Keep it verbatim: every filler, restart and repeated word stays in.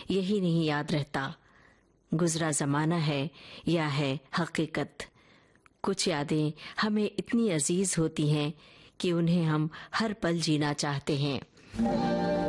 यही नहीं याद रहता, गुजरा जमाना है या है हकीकत। कुछ यादें हमें इतनी अजीज होती हैं कि उन्हें हम हर पल जीना चाहते हैं।